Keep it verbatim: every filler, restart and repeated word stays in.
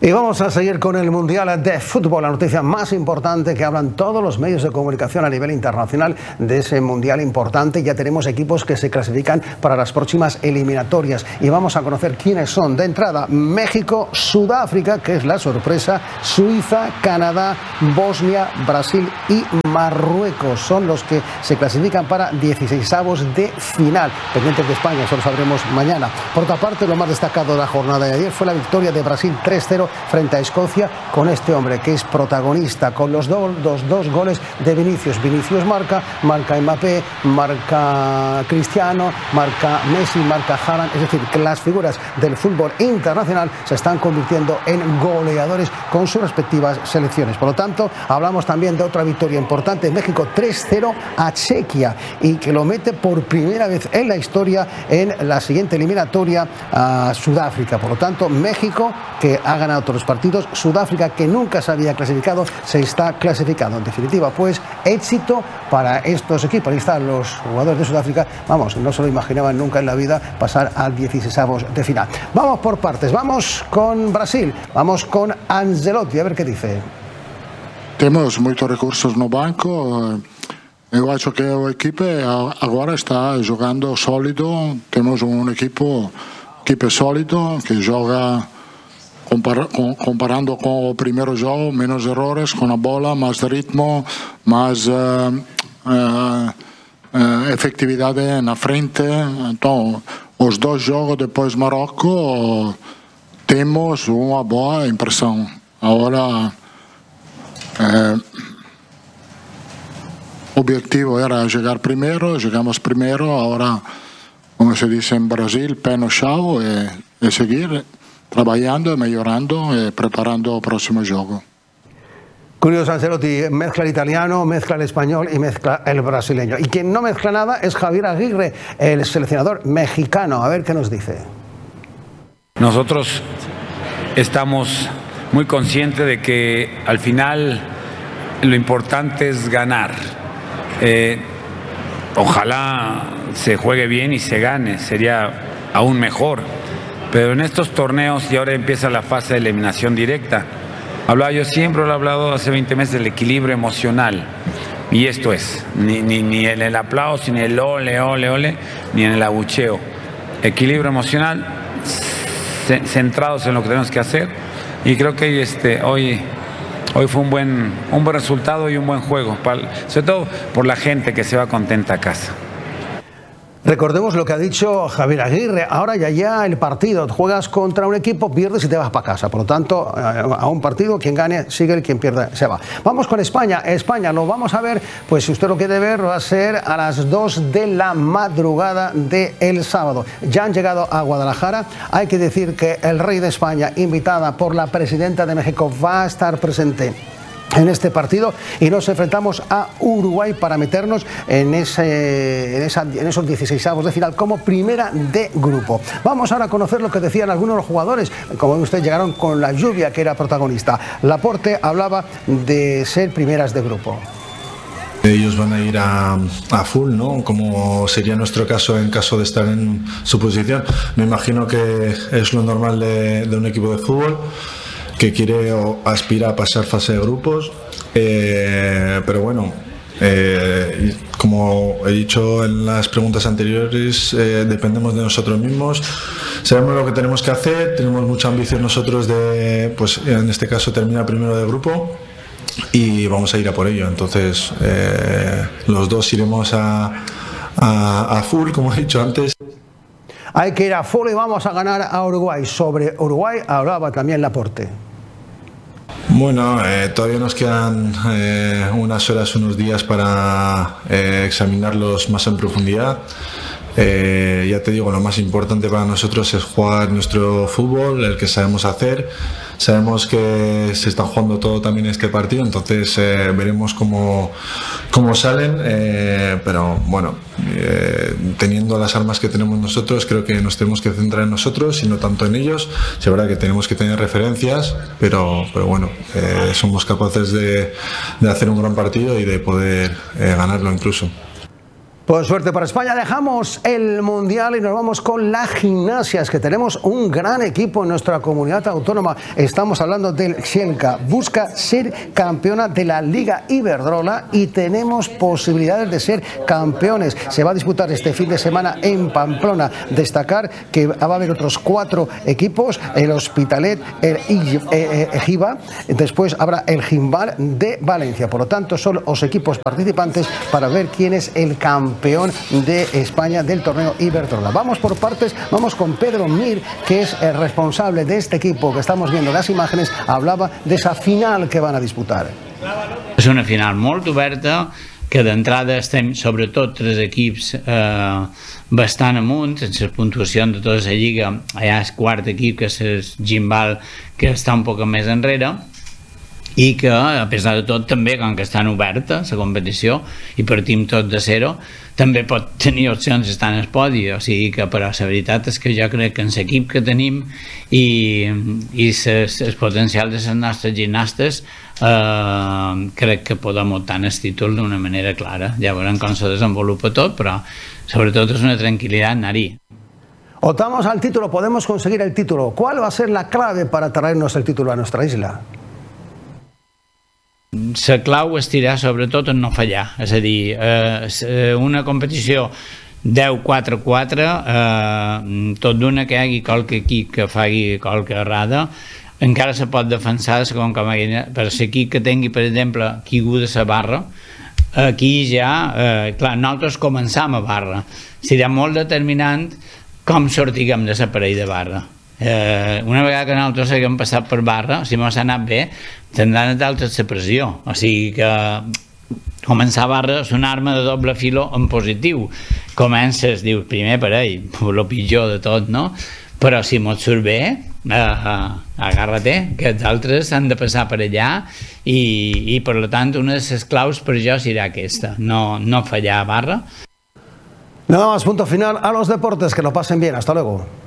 Y vamos a seguir con el Mundial de Fútbol, la noticia más importante que hablan todos los medios de comunicación a nivel internacional de ese Mundial importante. Ya tenemos equipos que se clasifican para las próximas eliminatorias y vamos a conocer quiénes son. De entrada, México, Sudáfrica, que es la sorpresa, Suiza, Canadá, Bosnia, Brasil y Marruecos son los que se clasifican para dieciseisavos de final. Pendientes de España, eso lo sabremos mañana. Por otra parte, lo más destacado de la jornada de ayer fue la victoria de Brasil tres cero frente a Escocia, con este hombre que es protagonista, con los dos, dos, dos goles de Vinicius. Vinicius marca, marca Mbappé, marca Cristiano, marca Messi, marca Haaland. Es decir, que las figuras del fútbol internacional se están convirtiendo en goleadores con sus respectivas selecciones. Por lo tanto, hablamos también de otra victoria importante, México tres cero a Chequia, y que lo mete por primera vez en la historia en la siguiente eliminatoria a Sudáfrica. Por lo tanto, México, que ha ganado todos los partidos, Sudáfrica, que nunca se había clasificado, se está clasificando. En definitiva, pues éxito para estos equipos. Ahí están los jugadores de Sudáfrica, vamos, no se lo imaginaban nunca en la vida pasar a dieciseisavos de final. Vamos por partes, vamos con Brasil, vamos con Ancelotti, a ver qué dice. Temos muitos recursos no banco. Eu acho que o equipe agora está jogando sólido. Temos um equipo, equipe sólido que joga compar, com, comparando com o primeiro jogo, menos errores com a bola, mais ritmo, mais uh, uh, uh, efetividade na frente. Então, os dois jogos depois Marrocos temos uma boa impressão. Agora Eh, objetivo era llegar primero, llegamos primero, ahora, como se dice en Brasil, pé no chão, e, e seguir trabajando, mejorando y preparando el próximo juego. Curioso, Ancelotti mezcla el italiano, mezcla el español y mezcla el brasileño. Y quien no mezcla nada es Javier Aguirre, el seleccionador mexicano. A ver qué nos dice. Nosotros estamos muy consciente de que al final lo importante es ganar. Eh, ojalá se juegue bien y se gane, sería aún mejor. Pero en estos torneos, y ahora empieza la fase de eliminación directa, hablaba yo siempre, lo he hablado hace veinte meses, del equilibrio emocional. Y esto es, ni, ni, ni en el aplauso, ni el ole, ole, ole, ni en el abucheo. Equilibrio emocional, centrados en lo que tenemos que hacer. Y creo que este, hoy, hoy fue un buen, un buen resultado y un buen juego, para, sobre todo por la gente que se va contenta a casa. Recordemos lo que ha dicho Javier Aguirre, ahora ya ya el partido, juegas contra un equipo, pierdes y te vas para casa, por lo tanto a un partido quien gane sigue, quien pierda se va. Vamos con España, España lo vamos a ver, pues si usted lo quiere ver va a ser a las dos de la madrugada del sábado. Ya han llegado a Guadalajara, hay que decir que el rey de España, invitada por la presidenta de México, va a estar presente en este partido y nos enfrentamos a Uruguay para meternos en, ese, en, esa, en esos dieciseisavos de final como primera de grupo. Vamos ahora a conocer lo que decían algunos de los jugadores. Como ven ustedes, llegaron con la lluvia, que era protagonista. Laporte hablaba de ser primeras de grupo. Ellos van a ir a, a full, ¿no? Como sería nuestro caso en caso de estar en su posición. Me imagino que es lo normal de, de un equipo de fútbol, que quiere o aspira a pasar fase de grupos, eh, pero bueno, eh, como he dicho en las preguntas anteriores, eh, dependemos de nosotros mismos, sabemos lo que tenemos que hacer, tenemos mucha ambición nosotros de, pues en este caso, terminar primero de grupo y vamos a ir a por ello. Entonces eh, los dos iremos a, a, a full, como he dicho antes. Hay que ir a full y vamos a ganar a Uruguay. Sobre Uruguay hablaba también Laporte. Bueno, eh, todavía nos quedan eh, unas horas, unos días para eh, examinarlos más en profundidad. Eh, ya te digo, lo más importante para nosotros es jugar nuestro fútbol, el que sabemos hacer. Sabemos que se está jugando todo también este partido, entonces eh, veremos cómo, cómo salen, eh, pero bueno, eh, teniendo las armas que tenemos nosotros, creo que nos tenemos que centrar en nosotros y no tanto en ellos. Es verdad que tenemos que tener referencias, pero, pero bueno, eh, somos capaces de, de hacer un gran partido y de poder eh, ganarlo incluso. Pues suerte para España, dejamos el Mundial y nos vamos con la gimnasia. Es que tenemos un gran equipo en nuestra comunidad autónoma. Estamos hablando del Xielka. Busca ser campeona de la Liga Iberdrola y tenemos posibilidades de ser campeones. Se va a disputar este fin de semana en Pamplona. Destacar que va a haber otros cuatro equipos, el Hospitalet, el Ejiba, después habrá el Gimbal de Valencia. Por lo tanto, son los equipos participantes para ver quién es el campeón campeón de España del torneo Iberdrola. Vamos por partes, vamos con Pedro Mir, que es el responsable de este equipo que estamos viendo en las imágenes. Hablaba de esa final que van a disputar. És una final molt oberta, que d'entrada estem sobretot tres equips eh, bastant amunt, sense puntuació de tota la lliga. Allà és quart equip, que és el Gimbal, que està un poc més enrere, i que, a pesar de tot, també, com que estan oberta la competició i partim tot de zero, també pot tenir opcions d'estar en el podi. O sigui que, però la veritat és que jo crec que en l'equip que tenim i, i ses, el potencial de les nostres gimnastes, eh, crec que podem optar en el títol d'una manera clara. Ja veurem com se desenvolupa tot, però sobretot és una tranquil·litat anar-hi. Optamos al título, podemos conseguir el título. ¿Cuál va a ser la clave para traernos el título a nuestra isla? La clau es tirar sobretot en no fallar, és a dir, eh, una competició deu quatre quatre, eh, tot d'una que hi hagi qualque equip que faci qualque errada, encara se pot defensar com com per l'equip que tingui, per exemple, caiguda la barra. Aquí ja, eh, clar, nosaltres començam a barra, serà molt determinant com sortiguem de la parella de barra. Eh, una vegada que nosaltres haguem passat per barra, si m'ha anat bé, tindran d'altres la pressió. O sigui que començar barra és una arma de doble filo en positiu. Comences, dius, primer parell, el pitjor de tot, no? Però si m'ho surt bé, eh, agarra-te, que els altres han de passar per allà i, i per tant, una de les claus per jo serà aquesta, no, no fallar a barra. Nada más, punto final a los deportes, que lo pasen bien, hasta luego.